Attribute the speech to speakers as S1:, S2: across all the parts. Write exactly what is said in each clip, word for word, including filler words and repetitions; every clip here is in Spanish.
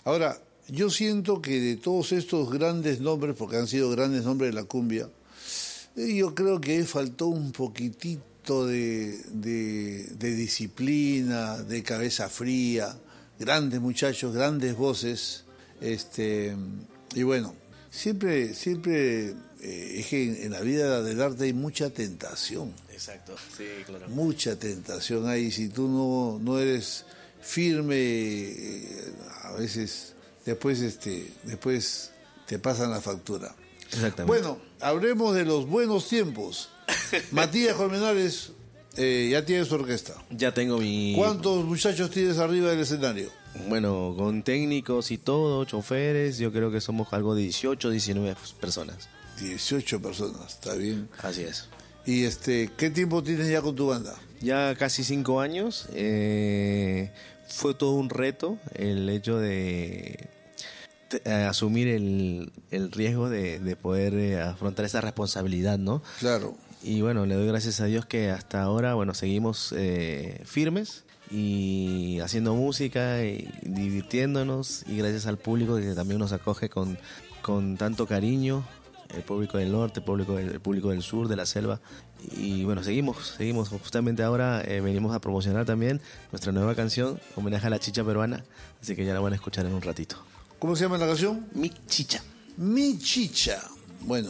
S1: Ahora, yo siento que de todos estos grandes nombres, porque han sido grandes nombres de la cumbia, eh, yo creo que faltó un poquitito de, de, de disciplina, de cabeza fría, grandes muchachos, grandes voces, este, y bueno, siempre, siempre eh, es que en, en la vida del arte hay mucha tentación.
S2: Exacto, sí, claro.
S1: Mucha tentación hay, si tú no, no eres firme, eh, a veces después, este, después te pasan la factura.
S2: Exactamente.
S1: Bueno, hablemos de los buenos tiempos. Matías Colmenares eh, ya tiene su orquesta.
S2: Ya tengo mi...
S1: ¿Cuántos muchachos tienes arriba del escenario?
S2: Bueno, con técnicos y todo, choferes, yo creo que somos algo de dieciocho, diecinueve personas.
S1: dieciocho personas, está bien.
S2: Así es.
S1: ¿Y este, qué tiempo tienes ya con tu banda?
S2: Ya casi cinco años. Eh, fue todo un reto el hecho de, de asumir el, el riesgo de, de poder eh, afrontar esa responsabilidad, ¿no?
S1: Claro.
S2: Y bueno, le doy gracias a Dios que hasta ahora, bueno, seguimos eh, firmes y haciendo música y divirtiéndonos, y gracias al público que también nos acoge con, con tanto cariño. El público del norte, el público del, el público del sur, de la selva. Y bueno, seguimos, seguimos. Justamente ahora eh, venimos a promocionar también nuestra nueva canción, homenaje a la chicha peruana, así que ya la van a escuchar en un ratito.
S1: ¿Cómo se llama la canción?
S2: Mi chicha.
S1: Mi chicha. Bueno,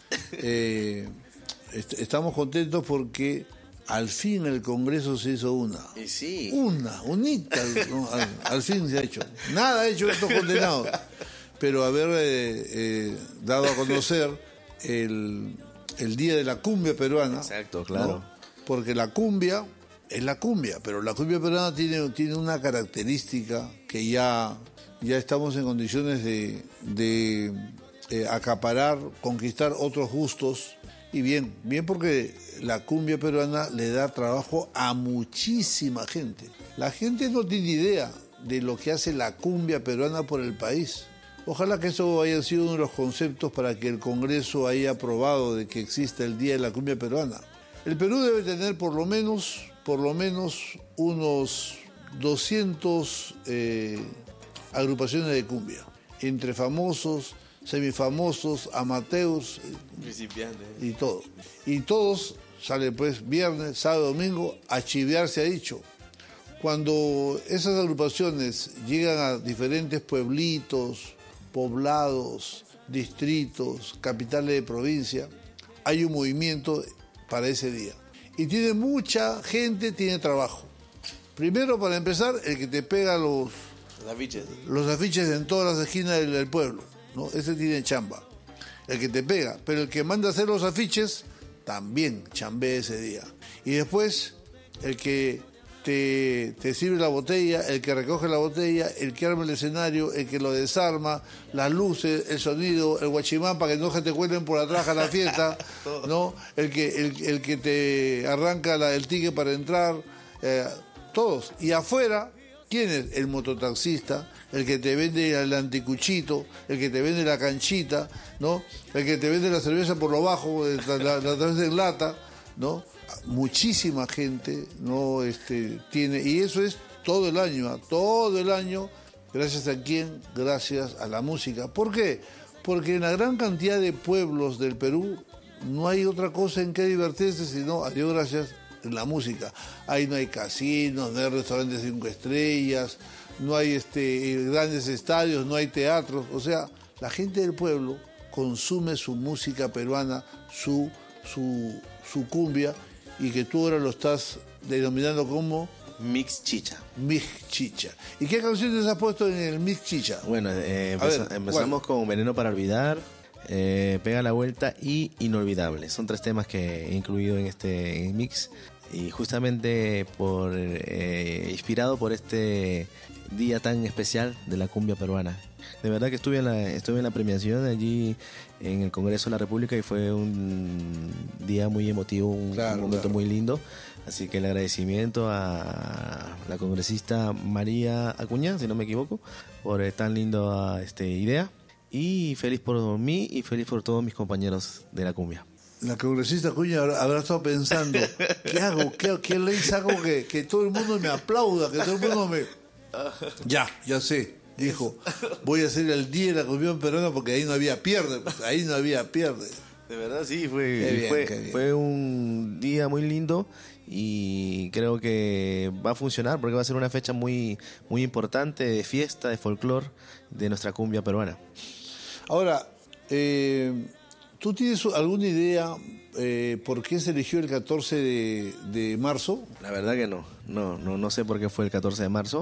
S1: eh, est- estamos contentos porque al fin el Congreso se hizo una.
S2: Y sí.
S1: Una, unita, ¿no? al, al fin se ha hecho. Nada ha hecho estos condenados. Pero haber eh, eh, dado a conocer el, el Día de la Cumbia Peruana.
S2: Exacto, claro.
S1: ¿no? Porque la cumbia es la cumbia, pero la cumbia peruana tiene, tiene una característica que ya, ya estamos en condiciones de, de eh, acaparar, conquistar otros gustos. Y bien, bien porque la cumbia peruana le da trabajo a muchísima gente. La gente no tiene idea de lo que hace la cumbia peruana por el país. Ojalá que eso haya sido uno de los conceptos para que el Congreso haya aprobado de que exista el Día de la Cumbia Peruana. El Perú debe tener por lo menos, por lo menos unos doscientas eh, agrupaciones de cumbia, entre famosos, semifamosos, amateurs
S2: Principiantes.
S1: y todo. Y todos salen pues viernes, sábado, domingo, a chivear se ha dicho. Cuando esas agrupaciones llegan a diferentes pueblitos, poblados, distritos, capitales de provincia, hay un movimiento para ese día. Y tiene mucha gente, tiene trabajo. Primero, para empezar, el que te pega los,
S2: Los afiches.
S1: los afiches en todas las esquinas del, del pueblo, ¿no? Ese tiene chamba. El que te pega, pero el que manda a hacer los afiches, también chambea ese día. Y después, el que Te, te sirve la botella, el que recoge la botella, el que arma el escenario, el que lo desarma, las luces, el sonido, el guachimán para que no se te cuelen por atrás a la fiesta, ¿no? El que, el, el que te arranca la, el ticket para entrar, eh, todos. Y afuera, ¿quién es? El mototaxista, el que te vende el anticuchito, el que te vende la canchita, ¿no? El que te vende la cerveza por lo bajo, la, la, la cerveza en lata, ¿no? Muchísima gente no este tiene, y eso es todo el año, todo el año, gracias a quién, gracias a la música. ¿Por qué? Porque en la gran cantidad de pueblos del Perú no hay otra cosa en que divertirse sino, a Dios gracias, en la música. Ahí no hay casinos, no hay restaurantes cinco estrellas, no hay este grandes estadios, no hay teatros. O sea, la gente del pueblo consume su música peruana, su su su cumbia, y que tú ahora lo estás denominando como
S2: Mix Chicha.
S1: Mix Chicha. ¿Y qué canciones has puesto en el Mix Chicha?
S2: Bueno, eh,
S1: A
S2: empeza-
S1: ver,
S2: empezamos
S1: ¿cuál?
S2: con Veneno para Olvidar, eh, Pega la Vuelta y Inolvidable. Son tres temas que he incluido en este en mix. Y justamente por eh, inspirado por este día tan especial de la cumbia peruana. De verdad que estuve en la, estuve en la premiación allí en el Congreso de la República y fue un día muy emotivo, un,
S1: Claro,
S2: un momento
S1: claro.
S2: muy lindo. Así que el agradecimiento a la congresista María Acuña, si no me equivoco, por eh, tan lindo este, idea. Y feliz por mí y feliz por todos mis compañeros de la cumbia.
S1: La congresista Cuña habrá, habrá estado pensando, ¿qué hago? ¿Qué, qué les hago que, que todo el mundo me aplauda? Que todo el mundo me... Ya, ya sé. Dijo, voy a hacer el día de la cumbia peruana porque ahí no había pierde, pues, ahí no había pierde.
S2: De verdad sí, fue,
S1: bien,
S2: fue, fue un día muy lindo y creo que va a funcionar porque va a ser una fecha muy, muy importante de fiesta, de folclore de nuestra cumbia peruana.
S1: Ahora, eh, ¿tú tienes alguna idea eh, por qué se eligió el catorce de, de marzo?
S2: La verdad que no, no, no, no sé por qué fue el catorce de marzo,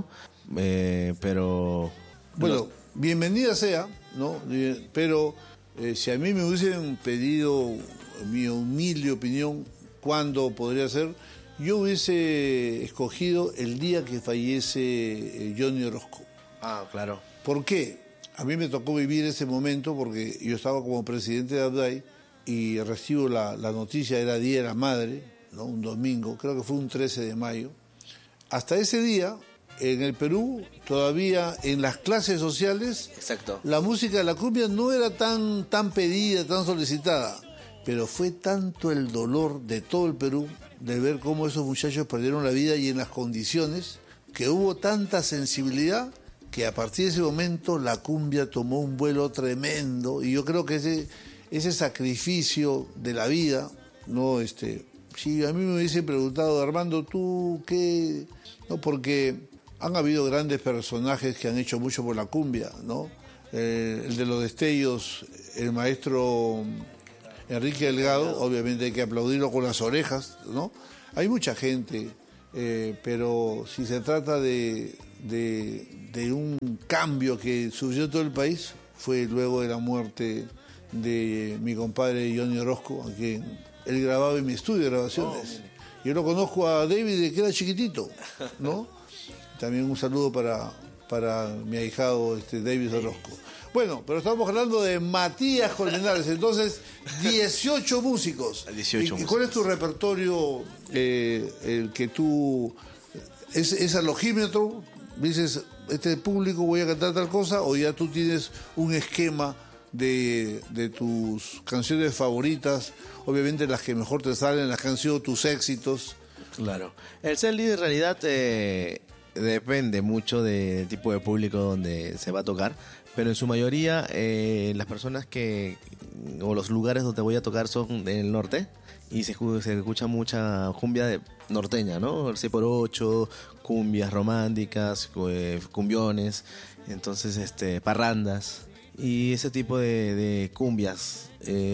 S2: eh, pero...
S1: Bueno,
S2: no.
S1: Bienvenida sea, ¿no? Pero eh, si a mí me hubiesen pedido mi humilde opinión, ¿cuándo podría ser? Yo hubiese escogido el día que fallece eh, Johnny Orozco.
S2: Ah, claro.
S1: ¿Por qué? A mí me tocó vivir ese momento porque yo estaba como presidente de ABDAI y recibo la, la noticia, era Día de la Madre, ¿no? Un domingo, creo que fue un trece de mayo. Hasta ese día, en el Perú, todavía en las clases sociales,
S2: exacto,
S1: la música de la cumbia no era tan, tan pedida, tan solicitada, pero fue tanto el dolor de todo el Perú de ver cómo esos muchachos perdieron la vida y en las condiciones, que hubo tanta sensibilidad que a partir de ese momento la cumbia tomó un vuelo tremendo y yo creo que ese, ese sacrificio de la vida, no este, si a mí me hubiesen preguntado, Armando, ¿tú qué? No, porque han habido grandes personajes que han hecho mucho por la cumbia, ¿no? Eh, el de los destellos, el maestro Enrique Delgado, obviamente hay que aplaudirlo con las orejas, ¿no? Hay mucha gente, eh, pero si se trata de, de, de un cambio que sufrió todo el país, fue luego de la muerte de mi compadre Johnny Orozco, a quien él grababa en mi estudio de grabaciones. Oh, yo lo conozco a David de que era chiquitito, ¿no? También un saludo para, para mi ahijado este, David Orozco. Bueno, pero estamos hablando de Matías Colmenares, entonces dieciocho músicos.
S2: dieciocho
S1: ¿Y, ¿Y cuál es tu repertorio, eh, el que tú, es, es alogímetro? Dices, este público voy a cantar tal cosa, o ya tú tienes un esquema de, de tus canciones favoritas, obviamente las que mejor te salen, las que han sido tus éxitos.
S2: Claro. El set list en realidad eh, depende mucho del tipo de público donde se va a tocar, pero en su mayoría eh, las personas que o los lugares donde voy a tocar son del norte y se, se escucha mucha cumbia de norteña, ¿no? El seis por ocho, cumbias románticas, eh, cumbiones, entonces este parrandas y ese tipo de, de cumbias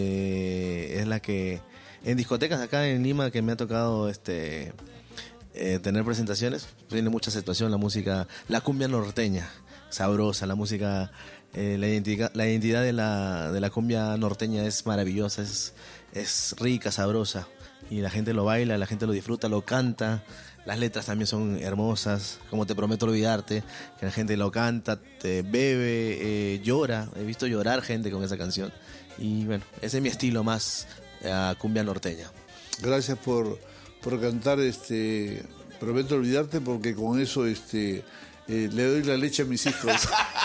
S2: eh, es la que en discotecas acá en Lima que me ha tocado este eh, tener presentaciones, tiene mucha aceptación la música, la cumbia norteña, sabrosa, la música, eh, la identidad, la identidad de la de la cumbia norteña es maravillosa, es es rica, sabrosa y la gente lo baila, la gente lo disfruta, lo canta. Las letras también son hermosas, como Te prometo olvidarte, que la gente lo canta, te bebe, eh, llora. He visto llorar gente con esa canción. Y bueno, ese es mi estilo más eh, cumbia norteña.
S1: Gracias por, por cantar este Prometo olvidarte, porque con eso este eh, le doy la leche a mis hijos.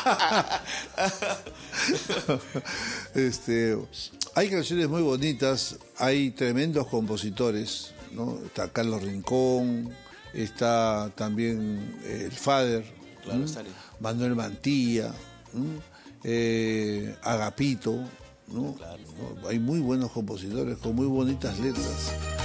S1: este, hay canciones muy bonitas, hay tremendos compositores, ¿no? Está Carlos Rincón, está también eh, el Fader,
S2: claro,
S1: Manuel Mantilla, eh, Agapito, ¿no?
S2: Claro.
S1: ¿no? Hay muy buenos compositores con muy bonitas letras.